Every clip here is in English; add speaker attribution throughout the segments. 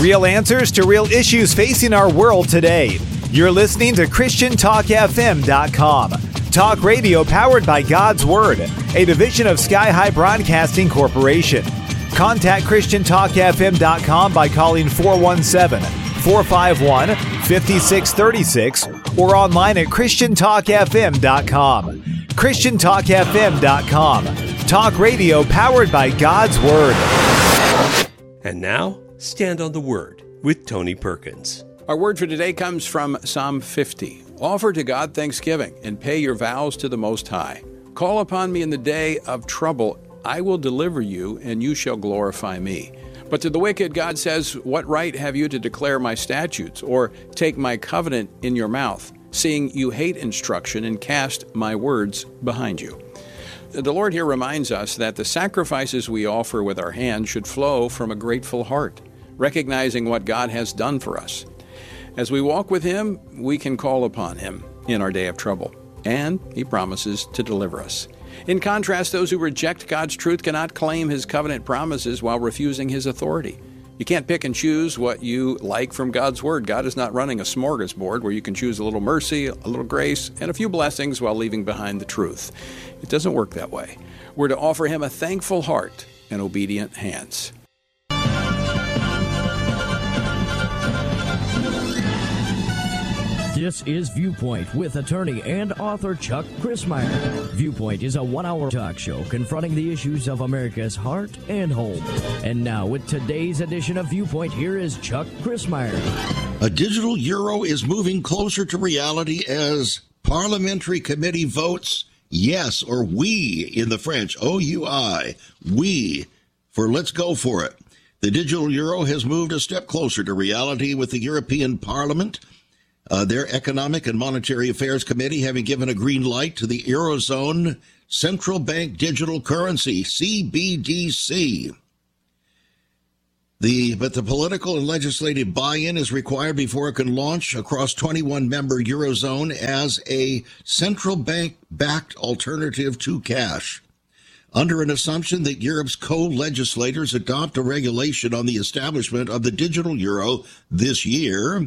Speaker 1: Real answers to real issues facing our world today. You're listening to ChristianTalkFM.com. Talk radio powered by God's Word, a division of Sky High Broadcasting Corporation. Contact ChristianTalkFM.com by calling 417-451-5636 or online at ChristianTalkFM.com. ChristianTalkFM.com. Talk radio powered by God's Word.
Speaker 2: And now, Stand on the Word with Tony Perkins.
Speaker 3: Our word for today comes from Psalm 50. Offer to God thanksgiving and pay your vows to the Most High. Call upon me in the day of trouble. I will deliver you, and you shall glorify me. But to the wicked, God says, what right have you to declare my statutes or take my covenant in your mouth, seeing you hate instruction and cast my words behind you? The Lord here reminds us that the sacrifices we offer with our hands should flow from a grateful heart, recognizing what God has done for us. As we walk with Him, we can call upon Him in our day of trouble, and He promises to deliver us. In contrast, those who reject God's truth cannot claim His covenant promises while refusing His authority. You can't pick and choose what you like from God's Word. God is not running a smorgasbord where you can choose a little mercy, a little grace, and a few blessings while leaving behind the truth. It doesn't work that way. We're to offer Him a thankful heart and obedient hands.
Speaker 4: This is Viewpoint with attorney and author Chuck Crismier. Viewpoint is a one-hour talk show confronting the issues of America's heart and home. And now, with today's edition of Viewpoint, here is Chuck Crismier.
Speaker 5: A digital euro is moving closer to reality as parliamentary committee votes yes, or oui in the French, O-U-I, oui, for let's go for it. The digital euro has moved a step closer to reality with the European Parliament. Their Economic and Monetary Affairs Committee having given a green light to the Eurozone Central Bank Digital Currency, CBDC. But the political and legislative buy-in is required before it can launch across 21-member Eurozone as a central bank-backed alternative to cash. Under an assumption that Europe's co-legislators adopt a regulation on the establishment of the digital euro this year,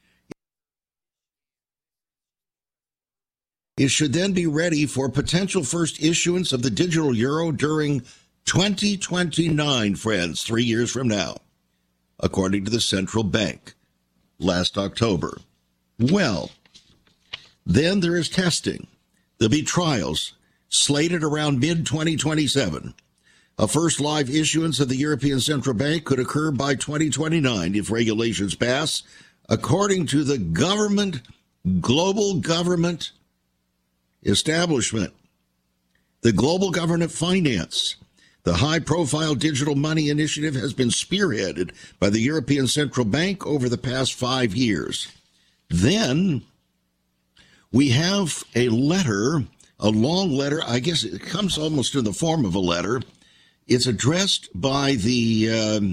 Speaker 5: it should then be ready for potential first issuance of the digital euro during 2029, friends, 3 years from now, according to the central bank last October. Well, then there is testing. There'll be trials slated around mid-2027. A first live issuance of the European Central Bank could occur by 2029 if regulations pass, according to the global government establishment, the Global Government Finance. The high-profile digital money initiative has been spearheaded by the European Central Bank over the past 5 years. Then we have a letter, a long letter. I guess it comes almost in the form of a letter. It's addressed by the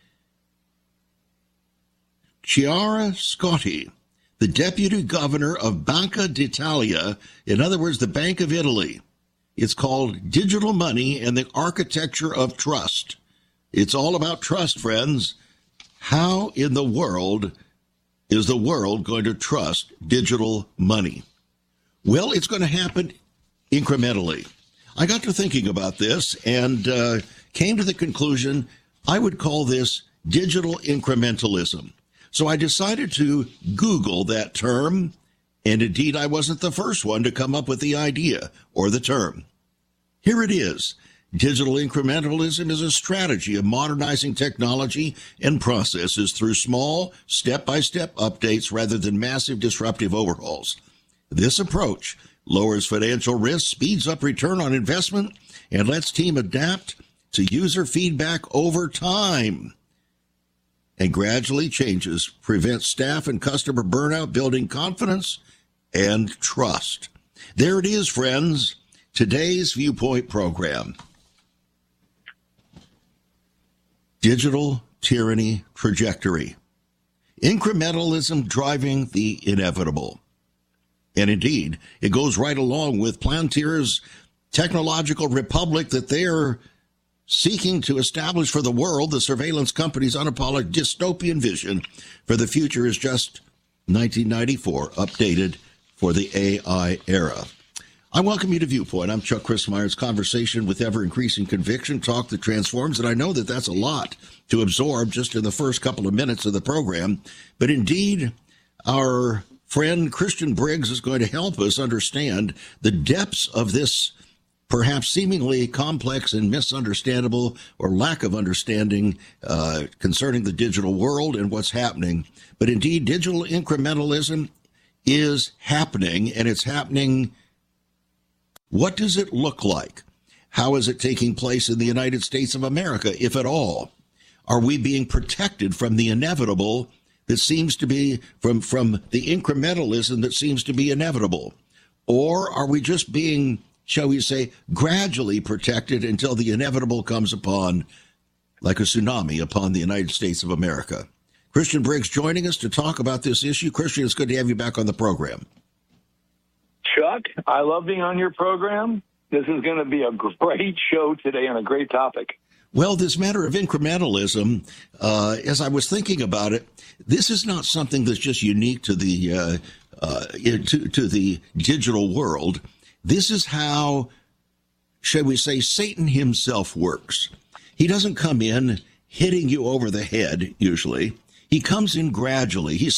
Speaker 5: Chiara Scotti, the deputy governor of Banca d'Italia, in other words, the Bank of Italy. It's called Digital Money and the Architecture of Trust. It's all about trust, friends. How in the world is the world going to trust digital money? Well, it's going to happen incrementally. I got to thinking about this and came to the conclusion I would call this digital incrementalism. So I decided to Google that term, and indeed I wasn't the first one to come up with the idea or the term. Here it is. Digital incrementalism is a strategy of modernizing technology and processes through small, step-by-step updates rather than massive disruptive overhauls. This approach lowers financial risk, speeds up return on investment, and lets teams adapt to user feedback over time, and gradually changes, prevents staff and customer burnout, building confidence and trust. There it is, friends, today's Viewpoint program. Digital tyranny trajectory. Incrementalism driving the inevitable. And indeed, it goes right along with Palantir's technological republic that they're seeking to establish for the world the surveillance company's unapologetic dystopian vision for the future is just 1994, updated for the AI era. I welcome you to Viewpoint. I'm Chuck Crismier's conversation with ever-increasing conviction, talk that transforms, and I know that that's a lot to absorb just in the first couple of minutes of the program. But indeed, our friend Christian Briggs is going to help us understand the depths of this perhaps seemingly complex and misunderstandable or lack of understanding concerning the digital world and what's happening. But indeed, digital incrementalism is happening, and it's happening. What does it look like? How is it taking place in the United States of America, if at all? Are we being protected from the inevitable that seems to be, from the incrementalism that seems to be inevitable? Or are we just being, shall we say, gradually protected until the inevitable comes upon, like a tsunami, upon the United States of America? Christian Briggs joining us to talk about this issue. Christian, it's good to have you back on the program.
Speaker 6: Chuck, I love being on your program. This is going to be a great show today and a great topic.
Speaker 5: Well, this matter of incrementalism, as I was thinking about it, this is not something that's just unique to the to the digital world. This is how, shall we say, Satan himself works. He doesn't come in hitting you over the head, usually. He comes in gradually. He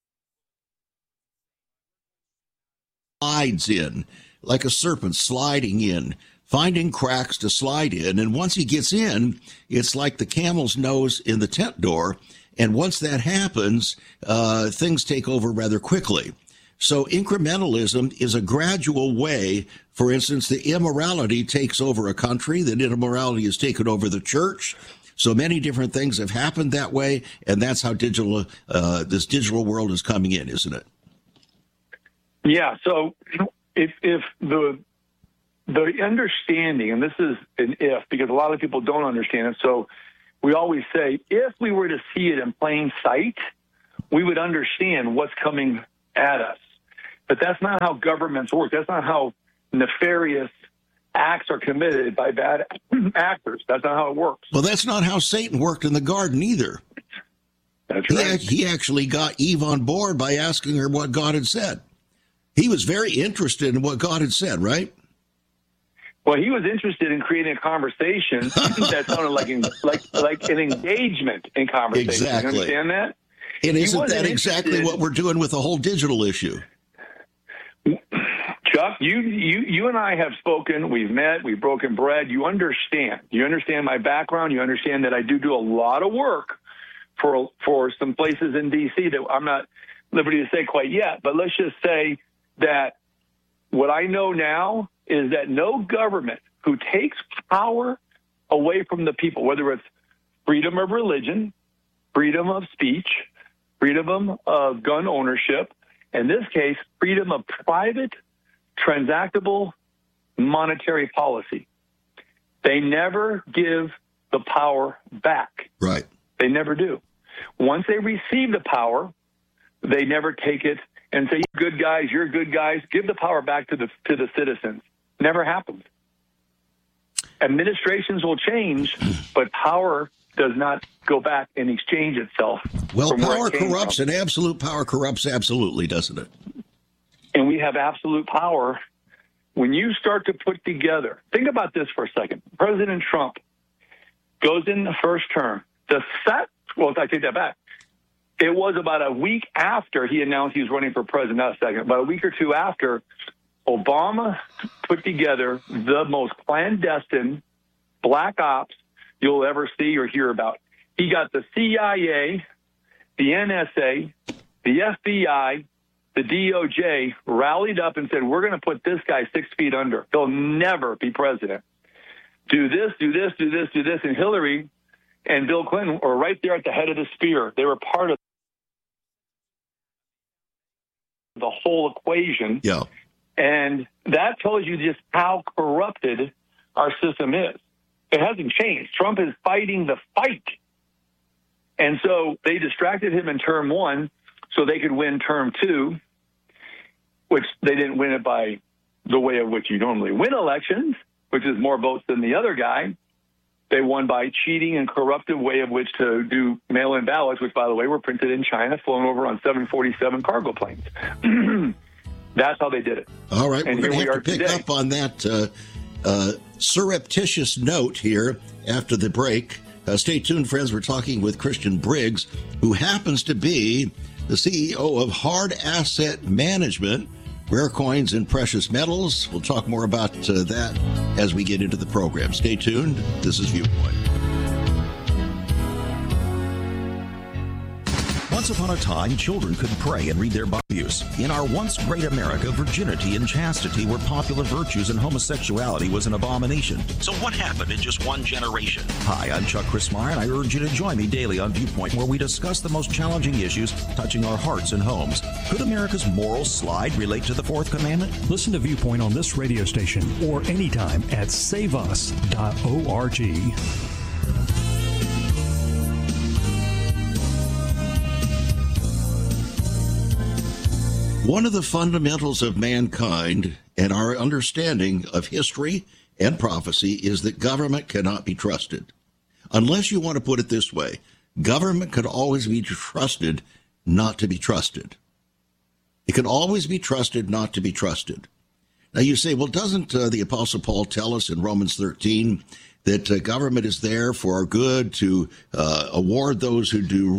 Speaker 5: slides in like a serpent sliding in, finding cracks to slide in. And once he gets in, it's like the camel's nose in the tent door. And once that happens, things take over rather quickly. So incrementalism is a gradual way. For instance, the immorality takes over a country. The immorality has taken over the church. So many different things have happened that way. And that's how this digital world is coming in, isn't it?
Speaker 6: Yeah. So if the understanding, and this is an if, because a lot of people don't understand it. So we always say, if we were to see it in plain sight, we would understand what's coming at us. But that's not how governments work. That's not how nefarious acts are committed by bad actors. That's not how it works.
Speaker 5: Well, that's not how Satan worked in the garden either.
Speaker 6: That's right.
Speaker 5: He actually got Eve on board by asking her what God had said. He was very interested in what God had said, right?
Speaker 6: Well, he was interested in creating a conversation that sounded like an engagement in conversation.
Speaker 5: Exactly.
Speaker 6: You understand that?
Speaker 5: And isn't that exactly what we're doing with the whole digital issue?
Speaker 6: Chuck, you and I have spoken. We've met. We've broken bread. You understand. You understand my background. You understand that I do a lot of work for some places in D.C. that I'm not liberty to say quite yet. But let's just say that what I know now is that no government who takes power away from the people, whether it's freedom of religion, freedom of speech, freedom of gun ownership, in this case, freedom of private, transactable monetary policy, they never give the power back.
Speaker 5: Right.
Speaker 6: They never do. Once they receive the power, they never take it and say, you're good guys, give the power back to the citizens. Never happens. Administrations will change, but power does not go back and exchange itself.
Speaker 5: Well, power corrupts, and absolute power corrupts absolutely, doesn't it?
Speaker 6: And we have absolute power. When you start to put together, think about this for a second. President Trump goes in the first term. I take that back. It was about a week after he announced he was running for president, not a second, about a week or two after, Obama put together the most clandestine black ops you'll ever see or hear about. He got the CIA, the NSA, the FBI, the DOJ rallied up and said, we're going to put this guy 6 feet under. He'll never be president. Do this, do this, do this, do this. And Hillary and Bill Clinton were right there at the head of the spear. They were part of the whole equation.
Speaker 5: Yeah.
Speaker 6: And that tells you just how corrupted our system is. It hasn't changed. Trump is fighting the fight. And so they distracted him in term one so they could win term two, which they didn't win it by the way of which you normally win elections, which is more votes than the other guy. They won by cheating and corruptive way of which to do mail-in ballots, which, by the way, were printed in China, flown over on 747 cargo planes. That's how they did it.
Speaker 5: All right,
Speaker 6: and
Speaker 5: we're going to have to pick
Speaker 6: today.
Speaker 5: up on that surreptitious note here after the break. Stay tuned, friends. We're talking with Christian Briggs, who happens to be the CEO of Hard Asset Management, rare coins and precious metals. We'll talk more about that as we get into the program. Stay tuned. This is Viewpoint.
Speaker 7: Once upon a time, children could pray and read their Bibles. In our once great America, virginity and chastity were popular virtues and homosexuality was an abomination. So what happened in just one generation? Hi, I'm Chuck Christmeyer, and I urge you to join me daily on Viewpoint, where we discuss the most challenging issues touching our hearts and homes. Could America's moral slide relate to the fourth commandment?
Speaker 8: Listen to Viewpoint on this radio station or anytime at saveus.org.
Speaker 5: One of the fundamentals of mankind and our understanding of history and prophecy is that government cannot be trusted. Unless you want to put it this way, government can always be trusted not to be trusted. It can always be trusted not to be trusted. Now you say, well, doesn't the Apostle Paul tell us in Romans 13 that government is there for our good, to award those who do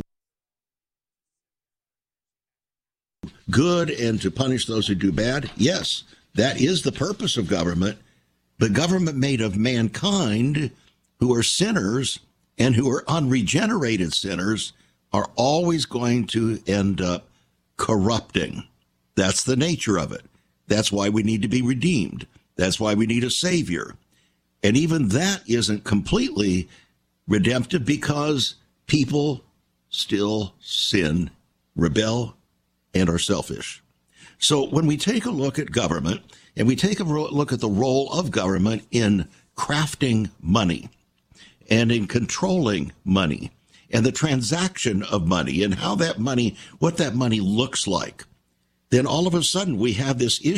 Speaker 5: good and to punish those who do bad? Yes, that is the purpose of government, but government made of mankind, who are sinners and who are unregenerated sinners, are always going to end up corrupting. That's the nature of it. That's why we need to be redeemed. That's why we need a Savior. And even that isn't completely redemptive, because people still sin, rebel, and are selfish. So when we take a look at government, and we take a look at the role of government in crafting money and in controlling money and the transaction of money and how that money, what that money looks like, then all of a sudden we have this issue